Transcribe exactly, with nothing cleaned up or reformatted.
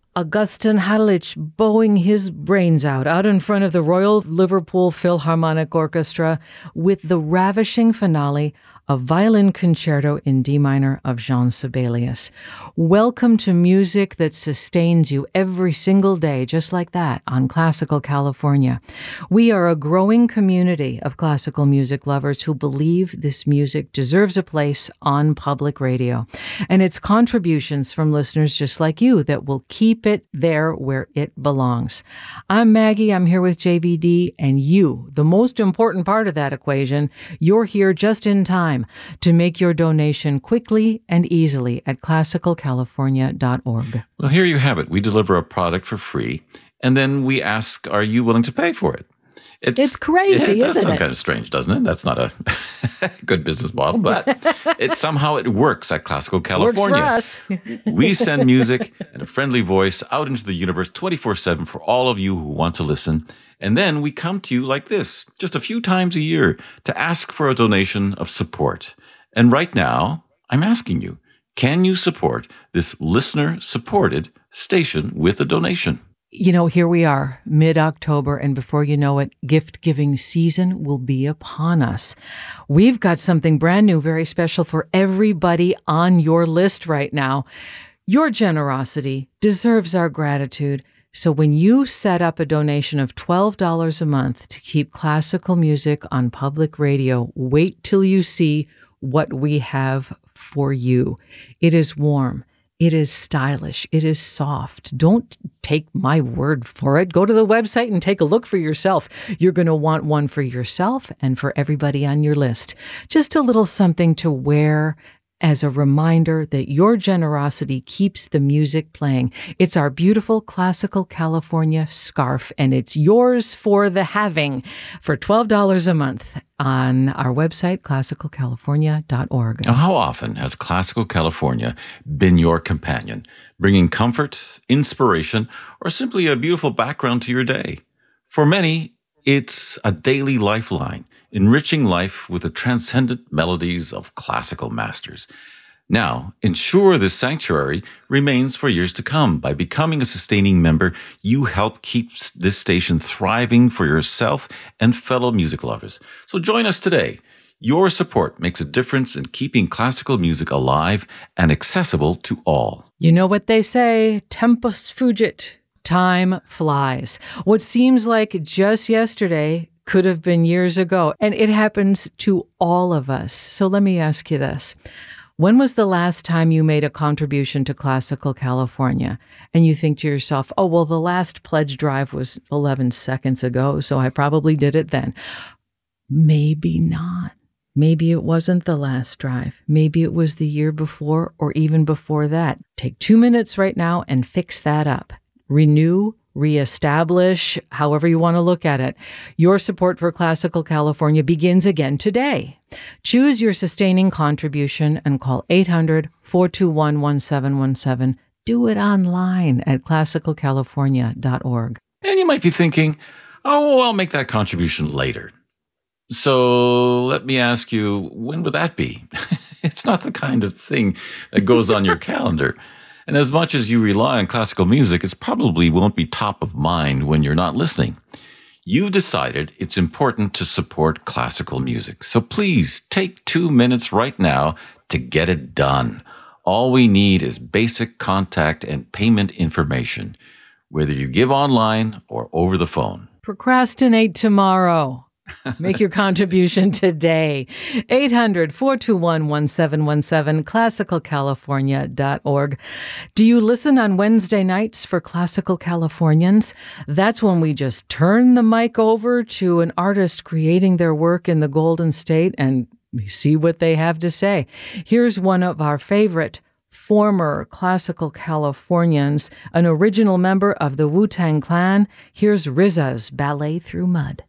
Augustin Hadlich bowing his brains out, out in front of the Royal Liverpool Philharmonic Orchestra with the ravishing finale of Violin Concerto in D minor of Jean Sibelius. Welcome to music that sustains you every single day, just like that, on Classical California. We are a growing community of classical music lovers who believe this music deserves a place on public radio. And it's contributions from listeners just like you that will keep it there where it belongs. I'm Maggie, I'm here with J V D, and you, the most important part of that equation, you're here just in time to make your donation quickly and easily at classical california dot org. Well, here you have it. We deliver a product for free, and then we ask, are you willing to pay for it? It's, it's crazy, yeah, it does isn't sound it? kind of strange, doesn't it? That's not a good business model, but it somehow it works at Classical California. Works for us. We send music and a friendly voice out into the universe twenty-four seven for all of you who want to listen. And then we come to you like this, just a few times a year, to ask for a donation of support. And right now, I'm asking you, can you support this listener-supported station with a donation? You know, here we are, mid-October, and before you know it, gift-giving season will be upon us. We've got something brand new, very special for everybody on your list right now. Your generosity deserves our gratitude. So when you set up a donation of twelve dollars a month to keep classical music on public radio, wait till you see what we have for you. It is warm. It is stylish. It is soft. Don't take my word for it. Go to the website and take a look for yourself. You're going to want one for yourself and for everybody on your list. Just a little something to wear as a reminder that your generosity keeps the music playing. It's our beautiful Classical California scarf, and it's yours for the having for twelve dollars a month on our website, classical california dot org. Now, how often has Classical California been your companion, bringing comfort, inspiration, or simply a beautiful background to your day? For many, it's a daily lifeline, enriching life with the transcendent melodies of classical masters. Now, ensure this sanctuary remains for years to come. By becoming a sustaining member, you help keep this station thriving for yourself and fellow music lovers. So join us today. Your support makes a difference in keeping classical music alive and accessible to all. You know what they say, tempus fugit. Time flies. What seems like just yesterday could have been years ago, and it happens to all of us. So let me ask you this. When was the last time you made a contribution to Classical California? And you think to yourself, oh, well, the last pledge drive was eleven seconds ago, so I probably did it then. Maybe not. Maybe it wasn't the last drive. Maybe it was the year before or even before that. Take two minutes right now and fix that up. Renew, reestablish, however you want to look at it. Your support for Classical California begins again today. Choose your sustaining contribution and call eight hundred, four two one, one seven one seven. Do it online at classical california dot org. And you might be thinking, oh, well, I'll make that contribution later. So let me ask you, when would that be? It's not the kind of thing that goes on your calendar. And as much as you rely on classical music, it probably won't be top of mind when you're not listening. You've decided it's important to support classical music. So please take two minutes right now to get it done. All we need is basic contact and payment information, whether you give online or over the phone. Procrastinate tomorrow. Make your contribution today. eight hundred, four two one, one seven one seven, classical california dot org. Do you listen on Wednesday nights for Classical Californians? That's when we just turn the mic over to an artist creating their work in the Golden State and we see what they have to say. Here's one of our favorite former Classical Californians, an original member of the Wu-Tang Clan. Here's R Z A's Ballet Through Mud.